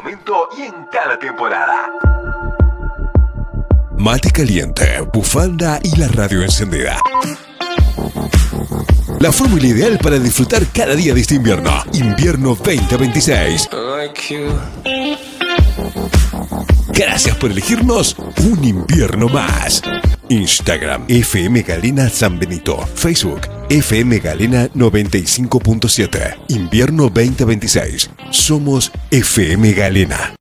momento y en cada temporada. Mate caliente, bufanda y la radio encendida. La fórmula ideal para disfrutar cada día de este invierno. Invierno 2026. Gracias por elegirnos un invierno más. Instagram FM Galena San Benito. Facebook FM Galena 95.7. Invierno 2026. Somos FM Galena.